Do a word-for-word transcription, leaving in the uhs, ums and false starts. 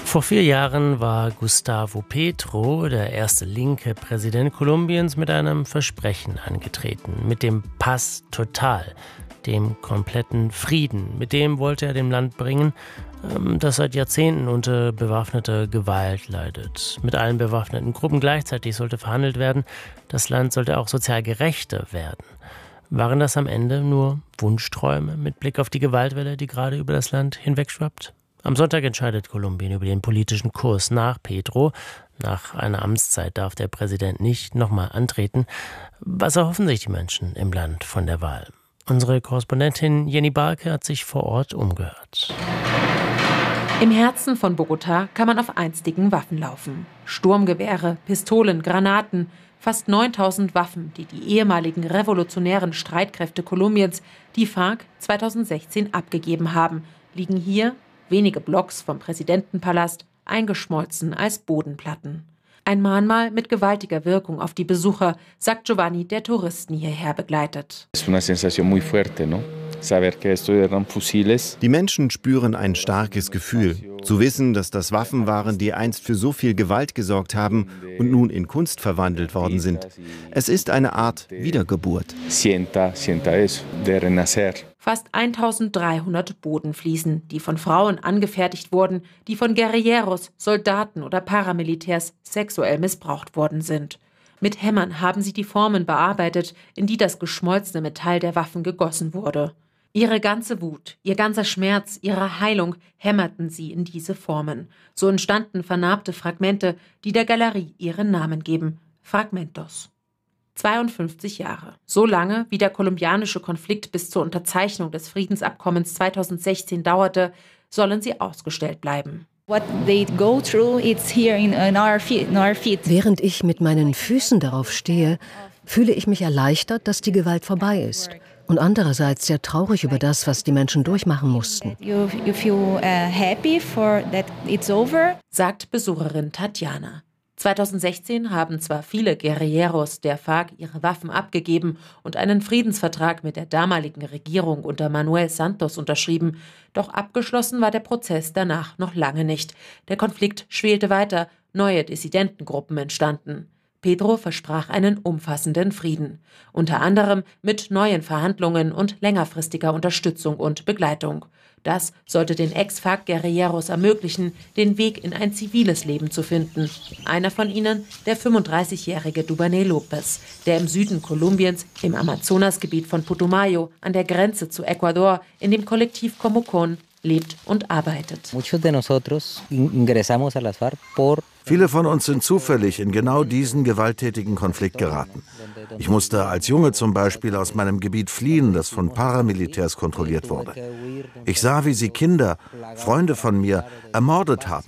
Vor vier Jahren war Gustavo Petro, der erste linke Präsident Kolumbiens, mit einem Versprechen angetreten, mit dem Paz Total, dem kompletten Frieden. Mit dem wollte er dem Land bringen, das seit Jahrzehnten unter bewaffneter Gewalt leidet. Mit allen bewaffneten Gruppen gleichzeitig sollte verhandelt werden. Das Land sollte auch sozial gerechter werden. Waren das am Ende nur Wunschträume mit Blick auf die Gewaltwelle, die gerade über das Land hinwegschwappt? Am Sonntag entscheidet Kolumbien über den politischen Kurs nach Petro. Nach einer Amtszeit darf der Präsident nicht nochmal antreten. Was erhoffen sich die Menschen im Land von der Wahl? Unsere Korrespondentin Jenny Barke hat sich vor Ort umgehört. Im Herzen von Bogotá kann man auf einstigen Waffen laufen. Sturmgewehre, Pistolen, Granaten, fast neuntausend Waffen, die die ehemaligen revolutionären Streitkräfte Kolumbiens, die FARC, zweitausendsechzehn abgegeben haben, liegen hier, wenige Blocks vom Präsidentenpalast, eingeschmolzen als Bodenplatten. Ein Mahnmal mit gewaltiger Wirkung auf die Besucher, sagt Giovanni, der Touristen hierher begleitet. Die Menschen spüren ein starkes Gefühl, zu wissen, dass das Waffen waren, die einst für so viel Gewalt gesorgt haben und nun in Kunst verwandelt worden sind. Es ist eine Art Wiedergeburt. Fast eintausenddreihundert Bodenfliesen, die von Frauen angefertigt wurden, die von Guerilleros, Soldaten oder Paramilitärs sexuell missbraucht worden sind. Mit Hämmern haben sie die Formen bearbeitet, in die das geschmolzene Metall der Waffen gegossen wurde. Ihre ganze Wut, ihr ganzer Schmerz, ihre Heilung hämmerten sie in diese Formen. So entstanden vernarbte Fragmente, die der Galerie ihren Namen geben: Fragmentos. zweiundfünfzig Jahre. So lange, wie der kolumbianische Konflikt bis zur Unterzeichnung des Friedensabkommens zweitausendsechzehn dauerte, sollen sie ausgestellt bleiben. Während ich mit meinen Füßen darauf stehe, fühle ich mich erleichtert, dass die Gewalt vorbei ist. Und andererseits sehr traurig über das, was die Menschen durchmachen mussten. Sagt Besucherin Tatjana. zweitausendsechzehn haben zwar viele Guerilleros der FARC ihre Waffen abgegeben und einen Friedensvertrag mit der damaligen Regierung unter Manuel Santos unterschrieben, doch abgeschlossen war der Prozess danach noch lange nicht. Der Konflikt schwelte weiter, neue Dissidentengruppen entstanden. Petro versprach einen umfassenden Frieden, unter anderem mit neuen Verhandlungen und längerfristiger Unterstützung und Begleitung. Das sollte den Ex-FARC-Guerilleros ermöglichen, den Weg in ein ziviles Leben zu finden. Einer von ihnen, der fünfunddreißigjährige Dubanel Lopez, der im Süden Kolumbiens, im Amazonasgebiet von Putumayo, an der Grenze zu Ecuador, in dem Kollektiv Comocon, lebt und arbeitet. Viele von uns sind zufällig in genau diesen gewalttätigen Konflikt geraten. Ich musste als Junge zum Beispiel aus meinem Gebiet fliehen, das von Paramilitärs kontrolliert wurde. Ich sah, wie sie Kinder, Freunde von mir, ermordet haben.